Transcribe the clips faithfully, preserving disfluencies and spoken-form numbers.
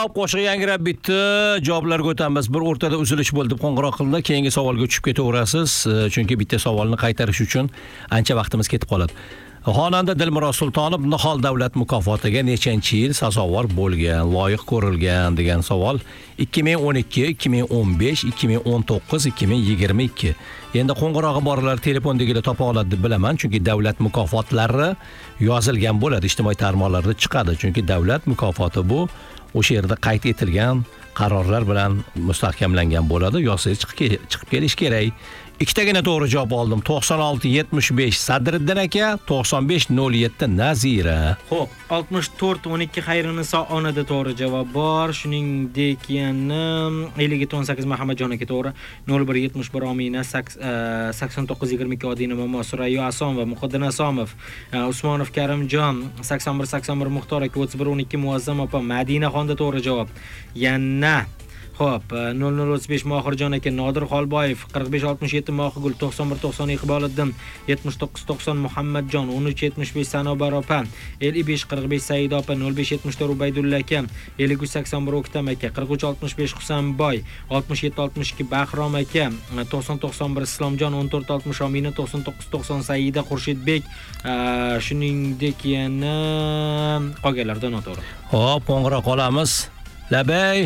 Hop, qo'shiq yangrab bitdi. Javoblarga o'tamiz. Bir o'rtada uzilish bo'ldi deb qo'ng'iroq qildi. Keyingi savolga tushib ketaverasiz, chunki bitta savolni qaytarish uchun ancha vaqtimiz ketib qoladi. Xonanda Dilmuroz Sultonov Nihol davlat mukofotiga nechanchi yil sazovor bo'lgan, loyiq ko'rilgan degan savol. ikki ming o'n ikki, ikki ming o'n besh, ikki ming o'n to'qqiz, ikki ming yigirma ikki. Endi qo'ng'irog'i borlar telefondagida topa oladi deb bilaman, chunki davlat mukofotlari yozilgan bo'ladi, ijtimoiy tarmoqlarda chiqadi, chunki davlat mukofoti bu o'sha yerda qayd etilgan qarorlar bilan mustahkamlangan bo'ladi. Yozsangiz chiqib kelish kerak. Ikkitagina to'g'ri javob oldim. to'qson olti yetmish besh Sadriddin aka, to'qson besh nol yetti Nazira. Xo'p, oltmish to'rt o'n ikki Xayriniso onada to'g'ri javob bor. Shuningdek yana ellik yetti o'n sakkiz Muhammadjon aka to'g'ri. nol bir yetmish bir Omina, sakson to'qqiz yigirma ikki Odina Momo, Surayyo Asomova, Muqaddam Asomov, Usmonov Karimjon, sakson bir sakson bir Muxtor aka, o'ttiz bir o'n ikki Muazzam opa, Madina xonda to'g'ri javob. Yana Xo'p, nol nol o'ttiz besh Mohirjon aka, Nodir Xolboyev, qirq besh oltmish yetti Mohigul, to'qson bir to'qson Iqboliddin, yetmish to'qqiz to'qson Muhammadjon, o'n uch yetmish besh Sanobar opa, ellik besh qirq besh Said opa, nol besh yetmish to'rt Ubaydulla aka, ellik uch sakson bir O'ktam aka, qirq uch oltmish besh Husanboy, oltmish yetti oltmish ikki Bahrom aka, to'qson to'qson bir Islomjon, o'n to'rt oltmish Omina, to'qson to'qqiz to'qson Saida Xurshidbek, shuningdek yana qolganlardan noto'g'ri. Xo'p, qo'ng'iroq olamiz. Labay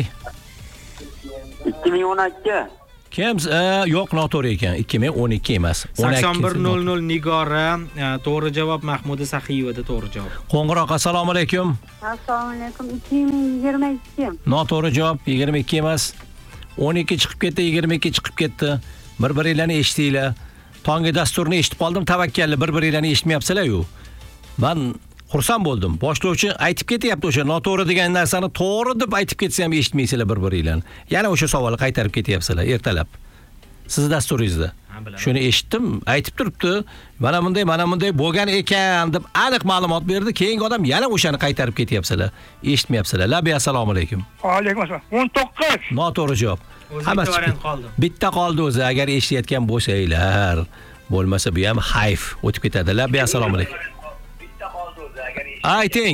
ikki ming o'n ikki. Kim? Yo'q, noto'g'ri ekan. ikki ming o'n ikki emas. sakson bir nol nol Nigora, to'g'ri javob. Mahmuda Saxiyevada to'g'ri javob. Qo'ng'iroq, assalomu alaykum. Assalomu alaykum. ikki ming yigirma ikki. Noto'g'ri javob. yigirma ikki emas. o'n ikki chiqib ketdi, yigirma ikki chiqib ketdi. Bir-biringlarni eshitinglar. Tongi dasturni eshitib qoldim, tavakkalli bir-biringlarni eshitmayapsizlar-ku. Men xursand bo'ldim. Boshlovchi aytib ketyapti o'sha noto'g'ri degan narsani to'g'ri deb aytib ketsa ham eshitmaysizlar bir-biringlarni. Yana o'sha savolni qaytarib ketyapsizlar ertalab. Siz dasturingizda. Shuni eshitdim, aytib turibdi. Mana bunday, mana bunday bo'lgan ekan deb aniq ma'lumot berdi. Keyingi odam yana o'shani qaytarib ketyapsizlar. Eshitmayapsizlar. Labi assalomu alaykum. Alaykum assalom. o'n to'qqiz. Noto'g'ri javob. Hammasi variant qoldi. Bitta qoldi o'zi. Agar eshitayotgan bo'lsanglar, bo'lmasa bu ham hayf o'tib ketadi. Labi assalomu alaykum. Ayting.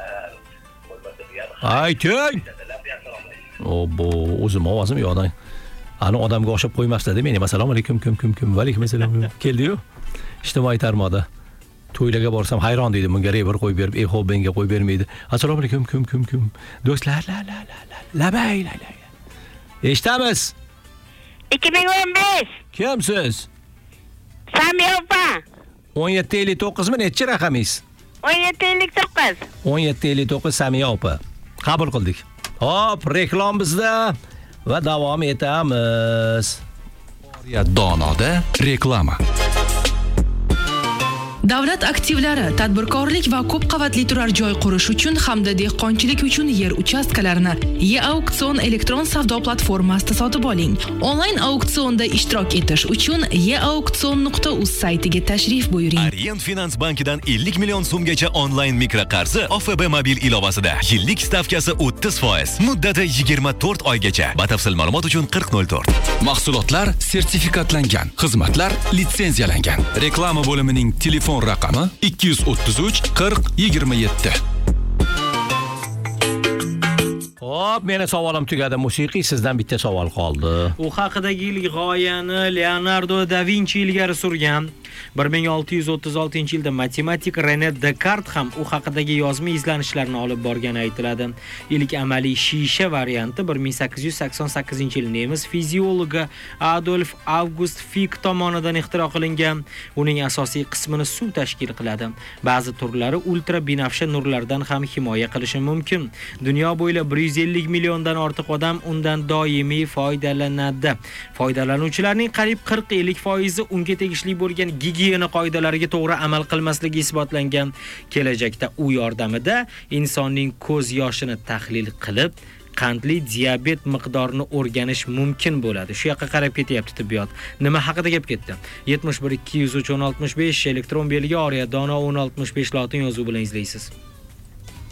Ayting. Obbo, o'zim ovozim yo'qdan. Ani odamga o'xshab qo'ymabsiz-da meni. Assalomu alaykum, kim kim kim. Va alaykum assalom. Keldi-yu. Ijtimoiy tarmoqda. To'ylarga borsam hayron deydi. Bunga rever qo'yib berib, "Ey, xo'p, menga qo'yib bermaydi." Assalomu alaykum, kim kim kim. Do'stlar, la la la la. Labay la la. Eshitamiz. ikki ming o'n besh. Kimsiz? Samiyova. o'n yetti ellik to'qqiz mi? Nechi raqamingiz? o'n yetti ellik to'qqiz. o'n yetti ellik to'qqiz Samiya opa. Qabul qildik. Hop, reklam bizda va davom etamiz. Donoda reklama. Davlat aktivlari, tadbirkorlik va ko'p qavatli turar joy qurish uchun hamda dehqonchilik uchun yer uchastkalarini E-auksion elektron savdo platformasida sotib oling. Onlayn auksionda ishtirok etish uchun e auksion nuqta uz saytiga tashrif buyuring. Orient Finans bankidan ellik million so'mgacha onlayn mikraqarzi O F B mobil ilovasida. Yillik stavkasi o'ttiz foiz, muddati yigirma to'rt oygacha. Batafsil ma'lumot uchun qirq nol to'rt. Mahsulotlar sertifikatlangan, xizmatlar litsenziyalangan. Reklama bo'limining telefon raqami ikki yuz o'ttiz uch qirq yigirma yetti. Hop, meni savolim tugadi. Musiqiy sizdan bitta savol qoldi. U haqidagi ilk g'oyani Leonardo da Vinci ilgari surgan. bir ming olti yuz o'ttiz oltinchi yilda matematik Rene Descartes ham u haqidagi yozma izlanishlarini olib borgani aytiladi. Ilk amaliy shisha varianti bir ming sakkiz yuz sakson sakkizinchi yil nemis fiziologi Adolf August Fick tomonidan ixtiro qilingan. Uning asosiy qismini suv tashkil qiladi. Ba'zi turlari ultra binafsha nurlardan ham himoya qilishi mumkin. Dunyo bo'ylab bir yuz ellik milliondan ortiq odam undan doimiy foydalanadi. Foydalanuvchilarning qariyb qirq ellik foizi unga tegishli bo'lgan gigiyena qoidalariga to'g'ri amal qilmasligi isbotlangan. Kelajakda u yordamida insonning ko'z yoshini tahlil qilib, qandli diabet miqdorini o'rganish mumkin bo'ladi. Shu yoqqa qarab ketyapti tibbiyot. Nima haqida gap ketdi? yetmish bir ikki yuz uch o'n oltmish besh elektron belgi Oriya Dono o'n oltmish besh lotin yozuvi bilan izlaysiz.